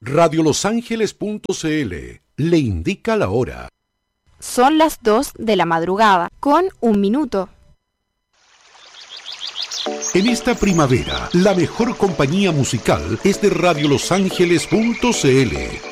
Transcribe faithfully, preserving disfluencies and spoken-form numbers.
radio los ángeles punto c l le indica la hora. Son las dos de la madrugada, con un minuto. En esta primavera, la mejor compañía musical es de radio los ángeles punto c l.